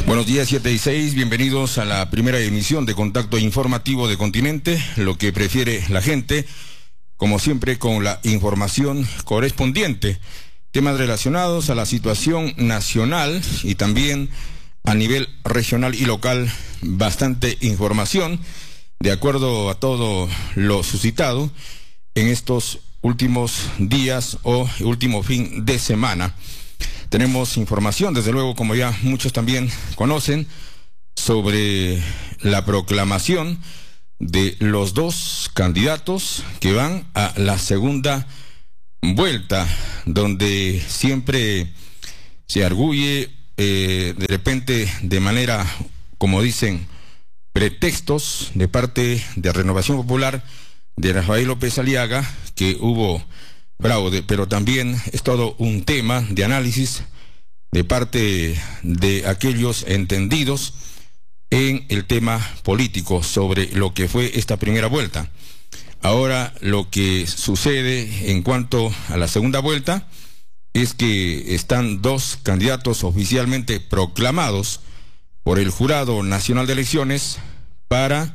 Buenos días, 7:06, bienvenidos a la primera emisión de Contacto Informativo de Continente, lo que prefiere la gente, como siempre con la información correspondiente, temas relacionados a la situación nacional y también a nivel regional y local, bastante información, de acuerdo a todo lo suscitado en estos últimos días o último fin de semana. Tenemos información, desde luego, como ya muchos también conocen, sobre la proclamación de los dos candidatos que van a la segunda vuelta, donde siempre se arguye de repente de manera, como dicen, pretextos de parte de Renovación Popular de Rafael López Aliaga, que hubo fraude, pero también es todo un tema de análisis de parte de aquellos entendidos en el tema político sobre lo que fue esta primera vuelta. Ahora lo que sucede en cuanto a la segunda vuelta es que están dos candidatos oficialmente proclamados por el Jurado Nacional de Elecciones para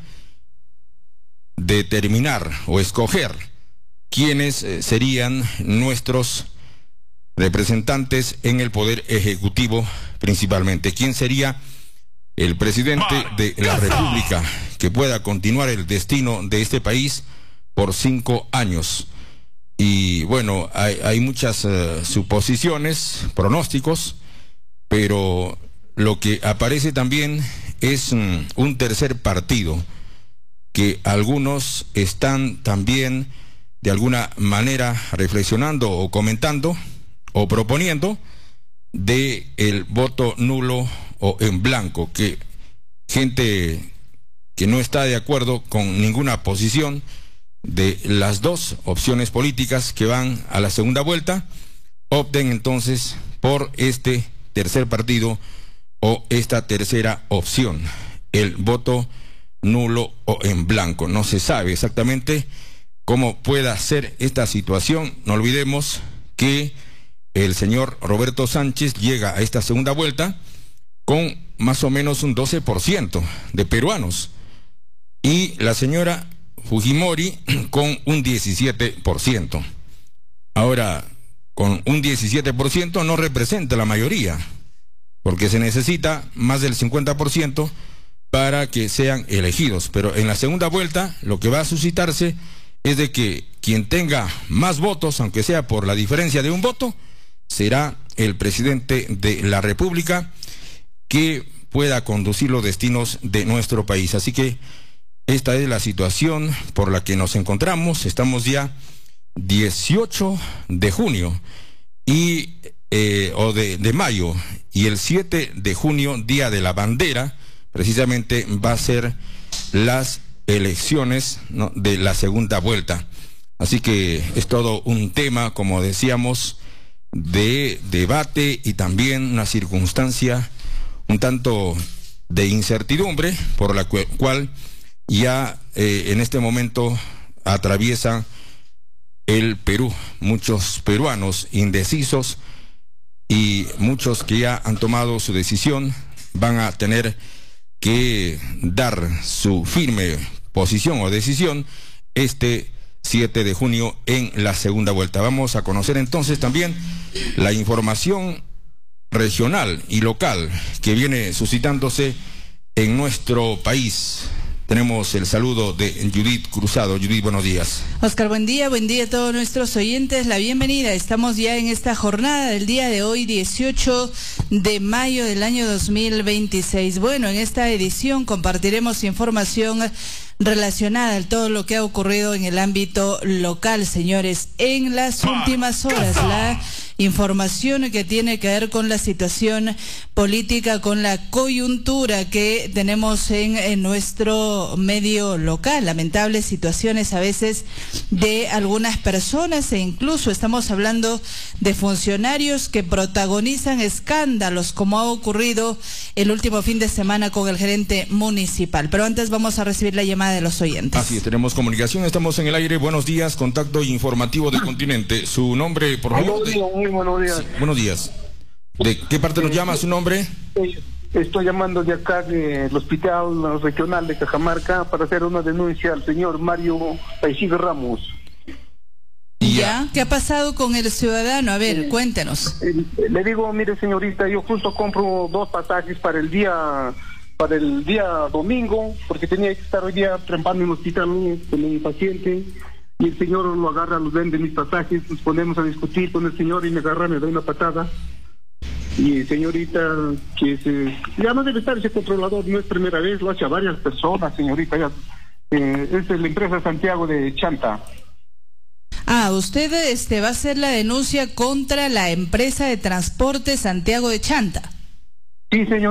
determinar o escoger quiénes serían nuestros representantes en el Poder Ejecutivo principalmente. ¿Quién sería el presidente de la República que pueda continuar el destino de este país por 5 años? Y bueno, hay muchas suposiciones, pronósticos, pero lo que aparece también es un tercer partido que algunos están también de alguna manera reflexionando o comentando o proponiendo de el voto nulo o en blanco, que gente que no está de acuerdo con ninguna posición de las dos opciones políticas que van a la segunda vuelta, opten entonces por este tercer partido o esta tercera opción, el voto nulo o en blanco. No se sabe exactamente cómo pueda ser esta situación. No olvidemos que el señor Roberto Sánchez llega a esta segunda vuelta con más o menos un 12% de peruanos y la señora Fujimori con un 17%. Ahora, con un 17% no representa la mayoría, porque se necesita más del 50% para que sean elegidos. Pero en la segunda vuelta lo que va a suscitarse es de que quien tenga más votos, aunque sea por la diferencia de un voto, será el presidente de la República que pueda conducir los destinos de nuestro país. Así que esta es la situación por la que nos encontramos. Estamos ya 18 de junio de mayo, y el 7 de junio, Día de la Bandera, precisamente va a ser las elecciones, ¿no?, de la segunda vuelta. Así que es todo un tema, como decíamos, de debate y también una circunstancia un tanto de incertidumbre por la cual ya en este momento atraviesa el Perú. Muchos peruanos indecisos y muchos que ya han tomado su decisión van a tener que dar su firme posición o decisión este 7 de junio en la segunda vuelta. Vamos a conocer entonces también la información regional y local que viene suscitándose en nuestro país. Tenemos el saludo de Judith Cruzado. Judith, buenos días. Oscar, buen día a todos nuestros oyentes. La bienvenida. Estamos ya en esta jornada del día de hoy, 18 de mayo del año 2026. Bueno, en esta edición compartiremos información relacionada a todo lo que ha ocurrido en el ámbito local, señores. En las últimas horas, la información que tiene que ver con la situación política, con la coyuntura que tenemos en nuestro medio local. Lamentables situaciones a veces de algunas personas, e incluso estamos hablando de funcionarios que protagonizan escándalos, como ha ocurrido el último fin de semana con el gerente municipal. Pero antes vamos a recibir la llamada de los oyentes. Así es, tenemos comunicación, estamos en el aire. Buenos días, Contacto Informativo de Continente. Su nombre, por favor. Muy buenos días. Sí, buenos días. ¿De qué parte nos llama su nombre? Estoy llamando de acá del Hospital Regional de Cajamarca para hacer una denuncia al señor Mario Paisillo Ramos. ¿Ya? ¿Qué ha pasado con el ciudadano? A ver, cuéntanos. Le digo, mire señorita, yo justo compro 2 pasajes para el día domingo, porque tenía que estar hoy día trempando en el hospital con un paciente, y el señor lo agarra, los vende mis pasajes, nos ponemos a discutir con el señor y me agarra, me da una patada. Y señorita, ya no debe estar ese controlador, no es primera vez, lo hace a varias personas, señorita, ya, es de la empresa Santiago de Chanta. Usted va a hacer la denuncia contra la empresa de transporte Santiago de Chanta. Sí, señor.